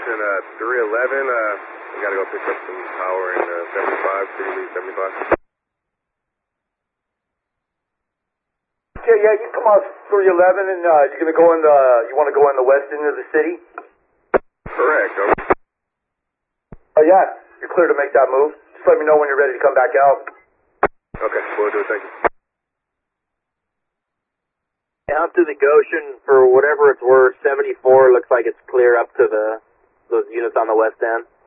Goshen, 311, we gotta go pick up some power in 75, City Lead 75. Yeah, you come out 311 and you're gonna go in the, you wanna go in the west end of the city? Correct, over. Oh yeah, you're clear to make that move. Just let me know when you're ready to come back out. Okay, we'll do it, thank you. Down to the Goshen, for whatever it's worth, 74 looks like it's clear up to those units on the west end.